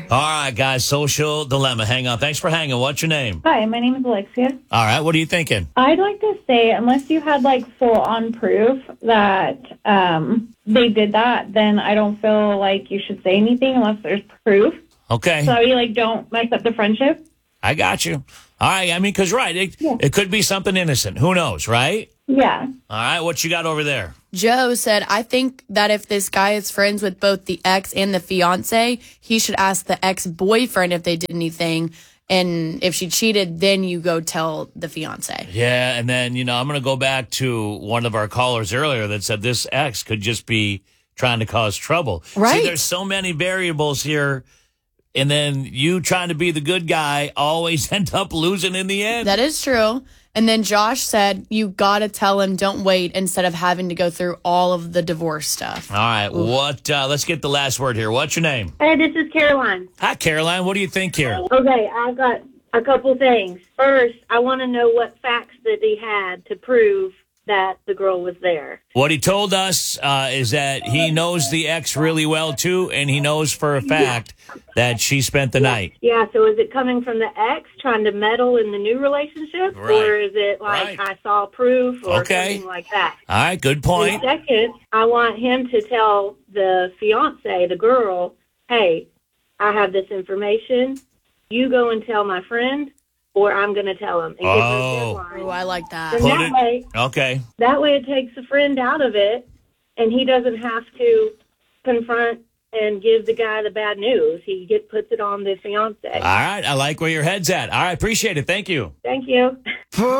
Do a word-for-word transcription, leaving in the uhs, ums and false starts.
All right, guys, social dilemma. Hang on. Thanks for hanging. What's your name? Hi, my name is Alexia. All right, what are you thinking? I'd like to say, unless you had like full-on proof that um, they did that, then I don't feel like you should say anything unless there's proof. Okay. So you like don't mess up the friendship. I got you. All right, I mean, because, right, it, Yeah. it could be something innocent. Who knows, right? Yeah. All right, what you got over there? Joe said, I think that if this guy is friends with both the ex and the fiance, he should ask the ex-boyfriend if they did anything. And if she cheated, then you go tell the fiance. Yeah, and then, you know, I'm going to go back to one of our callers earlier that said this ex could just be trying to cause trouble. Right. See, there's so many variables here, and then you trying to be the good guy always end up losing in the end. That is true. And then Josh said, you got to tell him, don't wait, instead of having to go through all of the divorce stuff. All right, what? Uh, let's get the last word here. What's your name? Hey, this is Caroline. Hi, Caroline. What do you think here? Okay, I've got a couple things. First, I want to know what facts that he had to prove that the girl was there. What he told us uh, is that he knows the ex really well, too, and he knows for a fact that she spent the night. Yeah, so is it coming from the ex trying to meddle in the new relationship? Right. Or is it like Right. I saw proof or Okay. something like that? All right, good And point. second, I want him to tell the fiance, the girl, hey, I have this information. You go and tell my friend, or I'm going to tell him. And give her a Oh. deadline. Oh, I like that. And Put that it- way, Okay. that way it takes the friend out of it, and he doesn't have to confront and give the guy the bad news. He get puts it on the fiance. All right, I like where your head's at. All right, appreciate it. Thank you. Thank you.